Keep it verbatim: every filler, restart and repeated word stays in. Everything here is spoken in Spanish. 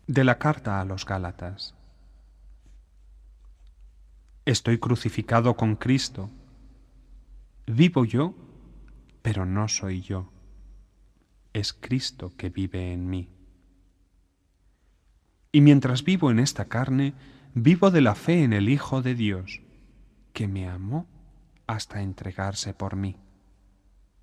De la carta a los Gálatas. Estoy crucificado con Cristo. Vivo yo, pero no soy yo. Es Cristo que vive en mí. Y mientras vivo en esta carne, vivo de la fe en el Hijo de Dios, que me amó hasta entregarse por mí.